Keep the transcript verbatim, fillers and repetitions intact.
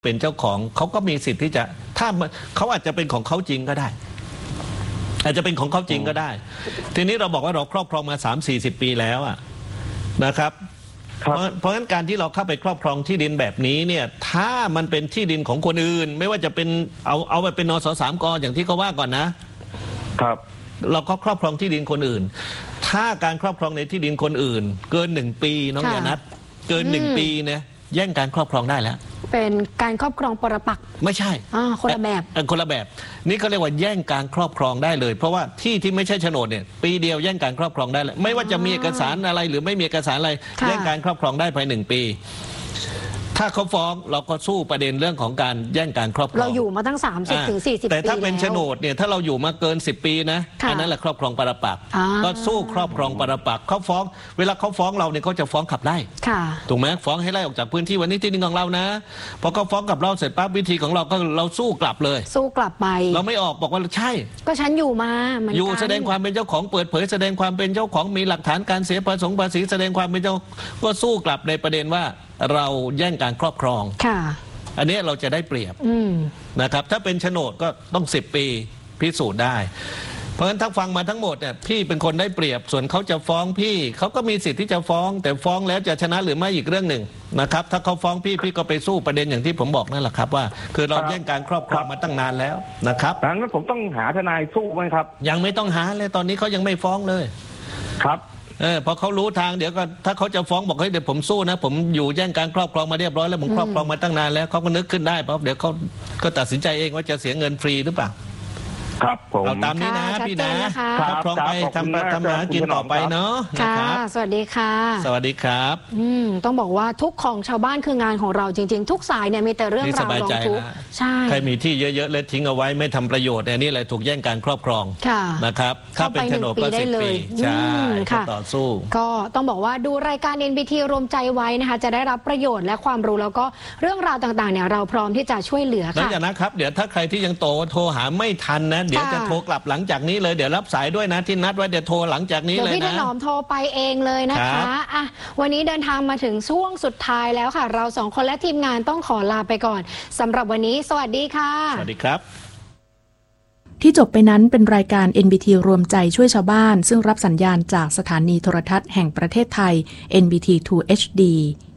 เป็นเจ้าของเขาก็มีสิทธิ์ที่จะถ้าเขาอาจจะเป็นของเขาจริงก็ได้อาจจะเป็นของเขาจริงก็ได้ทีนี้เราบอกว่าเราครอบครองมา สามสี่สิบ ปีแล้วอะนะครับเพราะเพราะงั้นการที่เราเข้าไปครอบครองที่ดินแบบนี้เนี่ยถ้ามันเป็นที่ดินของคนอื่นไม่ว่าจะเป็นเอาเอาไปเป็นนสสามกอย่างที่เขาว่าก่อนนะครับเราก็ครอบครองที่ดินคนอื่นถ้าการครอบครองในที่ดินคนอื่นเกินหนึ่งปีน้องยานัทเกินหนึ่งปีเนี่ยแย่งการครอบครองได้แล้วเป็นการครอบครองปรปักษ์ไม่ใช่อ่าคนละแบบคนละแบบนี่เขาเรียกว่าแย่งการครอบครองได้เลยเพราะว่าที่ที่ไม่ใช่โฉนดเนี่ยปีเดียวแย่งการครอบครองได้เลยไม่ว่าจะมีเอกสารอะไรหรือไม่มีเอกสารอะไรแย่งการครอบครองได้ภายหนึ่งปีถ้าเขาฟ้องเราก็สู้ประเด็นเรื่องของการแย่งการครอบครองเราอยู่มาตั้งสามสิบถึงสี่สิบปีแต่ถ้าเป็นโฉนดเนี่ยถ้าเราอยู่มาเกินสิบปีนะอันนั้นแหละครอบครองปรปักษ์ก็สู้ครอบครองปรปักษ์เขาฟ้องเวลาเขาฟ้องเราเนี่ยเขาจะฟ้องขับไล่ถูกไหมฟ้องให้ไล่ออกจากพื้นที่วันนี้ที่ดินของเรานะพอเขาฟ้องกับเราเสร็จปั๊บวิธีของเราก็เราสู้กลับเลยสู้กลับไปเราไม่ออกบอกว่าใช่ก็ฉันอยู่มาอยู่แสดงความเป็นเจ้าของเปิดเผยแสดงความเป็นเจ้าของมีหลักฐานการเสียภาษีภาษีแสดงความเป็นเจ้าก็สู้กลับในประเด็นว่าเราแย่งการครอบครองค่ะอันนี้เราจะได้เปรียบนะครับถ้าเป็นโฉนดก็ต้องสิบปีพิสูจน์ได้เพราะฉะนั้นถ้าฟังมาทั้งหมดเนี่ยพี่เป็นคนได้เปรียบส่วนเขาจะฟ้องพี่เขาก็มีสิทธิ์ที่จะฟ้องแต่ฟ้องแล้วจะชนะหรือไม่อีกเรื่องหนึ่งนะครับถ้าเขาฟ้องพี่พี่ก็ไปสู้ประเด็นอย่างที่ผมบอกนั่นแหละครับว่าคือเราแย่งการครอบครองมาตั้งนานแล้วนะครับดังนั้นผมต้องหาทนายสู้ไหมครับยังไม่ต้องหาเลยตอนนี้เขายังไม่ฟ้องเลยครับเออพอเขารู้ทางเดี๋ยวก็ถ้าเขาจะฟ้องบอกเฮ้ยเดี๋ยวผมสู้นะผมอยู่แย่งการครอบครองมาเรียบร้อยแล้วผมครอบครองมาตั้งนานแล้วเขาก็นึกขึ้นได้เพราะเดี๋ยวเขาก็ตัดสินใจเองว่าจะเสียเงินฟรีหรือเปล่าครับผมเอาตามนี้นะพี่นะครอบครองไปทำทำหากินต่อไปเนาะค่ะสวัสดีค่ะสวัสดีครับอืมต้องบอกว่าทุกของชาวบ้านคืองานของเราจริงๆทุกสายเนี่ยมีแต่เรื่องราวร้องทุกข์ใช่ใครมีที่เยอะๆและทิ้งเอาไว้ไม่ทำประโยชน์เนี่ยนี่แหละถูกแย่งการครอบครองนะครับถ้าเป็นโฉนดก็สิบปีใช่ต่อสู้ก็ต้องบอกว่าดูรายการ เอ็น บี ที รวมใจไว้นะคะจะได้รับประโยชน์และความรู้แล้วก็เรื่องราวต่างๆเนี่ยเราพร้อมที่จะช่วยเหลือค่ะแล้วอย่างนะครับเดี๋ยวถ้าใครที่ยังโตโทรหาไม่ทันนะเดี๋ยวจะโทรกลับหลังจากนี้เลยเดี๋ยวรับสายด้วยนะที่นัดไว้เดี๋ยวโทรหลังจากนี้เลยนะเดี๋ยวพี่ถนอมโทรไปเองเลยนะคะอ่ะวันนี้เดินทางมาถึงช่วงสุดท้ายแล้วค่ะเราสองคนและทีมงานต้องขอลาไปก่อนสำหรับวันนี้สวัสดีค่ะสวัสดีครับที่จบไปนั้นเป็นรายการ เอ็น บี ที รวมใจช่วยชาวบ้านซึ่งรับสัญญาณจากสถานีโทรทัศน์แห่งประเทศไทย เอ็น บี ที ทู เอช ดี